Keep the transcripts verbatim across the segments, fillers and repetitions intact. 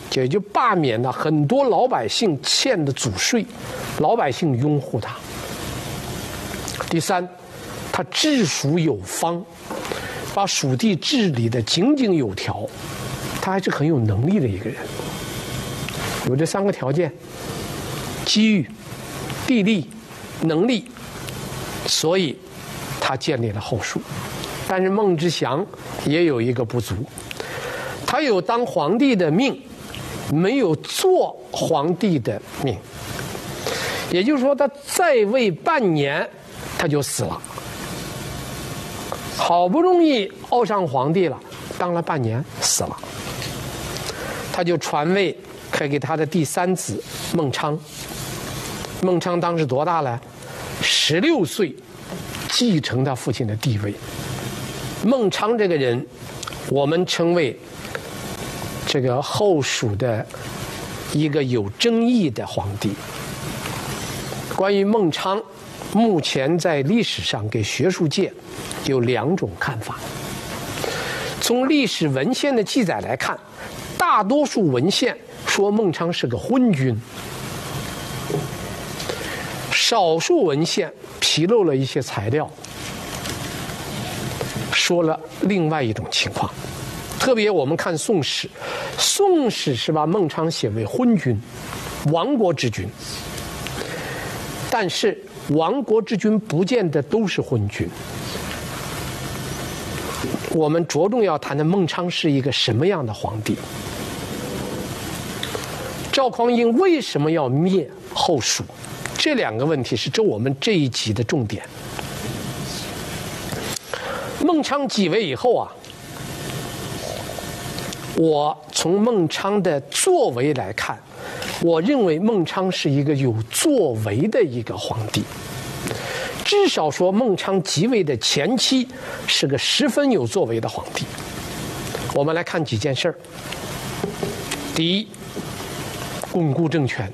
也就罢免了很多老百姓欠的祖税，老百姓拥护他。第三，他治蜀有方，把蜀地治理的井井有条，他还是很有能力的一个人。有这三个条件：机遇、地利、能力，所以他建立了后蜀。但是孟知祥也有一个不足，他有当皇帝的命，没有做皇帝的命。也就是说，他在位半年他就死了。好不容易傲上皇帝了，当了半年死了，他就传位给给他的第三子孟昌。孟昌当时多大了？十六岁，继承他父亲的地位。孟昌这个人，我们称为这个后蜀的一个有争议的皇帝。关于孟昌，目前在历史上给学术界有两种看法。从历史文献的记载来看，大多数文献说孟昌是个昏君，少数文献披露了一些材料，说了另外一种情况。特别我们看《宋史》，《宋史》是把孟昌写为昏君，亡国之君。但是亡国之君不见得都是昏君。我们着重要谈的孟昌是一个什么样的皇帝？赵匡胤为什么要灭后蜀？这两个问题是这我们这一集的重点。孟昌继位以后啊，我从孟昌的作为来看，我认为孟昌是一个有作为的一个皇帝。至少说孟昌即位的前期是个十分有作为的皇帝。我们来看几件事儿。第一，巩固政权。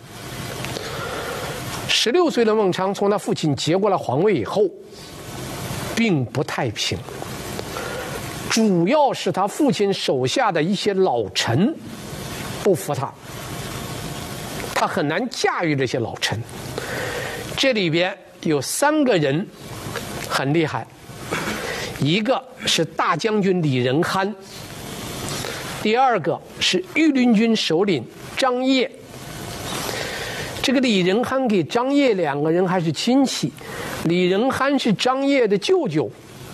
十六岁的孟昌从他父亲接过了皇位以后，并不太平，主要是他父亲手下的一些老臣不服他，他很难驾驭这些老臣。这里边有三个人很厉害，一个是大将军李仁憨，第二个是御林军首领张掖。这个李仁憨给张掖两个人还是亲戚，李仁憨是张掖的舅舅，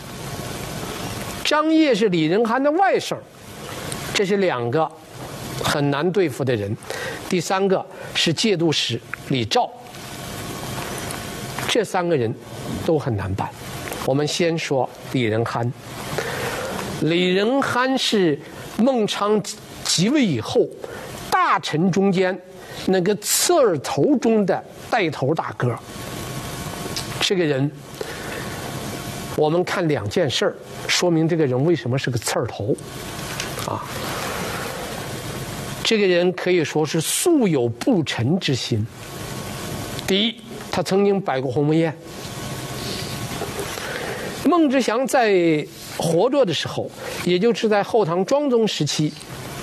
张掖是李仁憨的外甥，这是两个很难对付的人。第三个是节度使李肇，这三个人都很难办。我们先说李仁憨。李仁憨是孟昌即位以后大臣中间那个刺儿头中的带头大哥。这个人我们看两件事儿，说明这个人为什么是个刺儿头啊。这个人可以说是素有不臣之心。第一，他曾经摆过鸿门宴。孟知祥在活着的时候，也就是在后唐庄宗时期，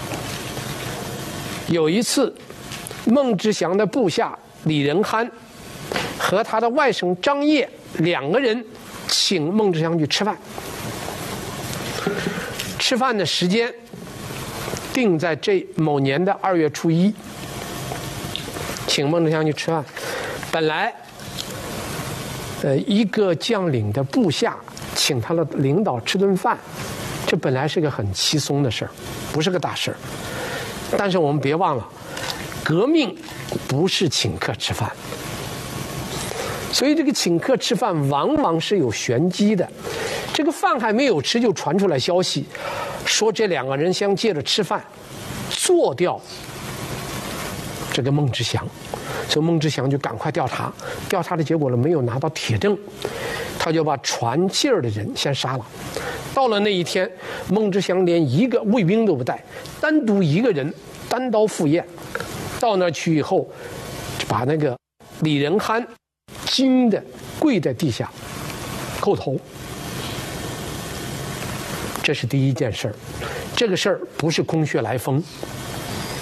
有一次孟知祥的部下李仁憨和他的外甥张掖两个人请孟知祥去吃饭，吃饭的时间定在这某年的二月初一，请孟知祥去吃饭。本来呃一个将领的部下请他的领导吃顿饭，这本来是个很稀松的事儿，不是个大事儿。但是我们别忘了，革命不是请客吃饭，所以这个请客吃饭往往是有玄机的。这个饭还没有吃，就传出来消息，说这两个人想借着吃饭做掉这个孟知祥，所以孟知祥就赶快调查，调查的结果呢没有拿到铁证，他就把传信儿的人先杀了。到了那一天，孟知祥连一个卫兵都不带，单独一个人单刀赴宴。到那儿去以后，就把那个李仁憨惊得跪在地下叩头。这是第一件事儿。这个事儿不是空穴来风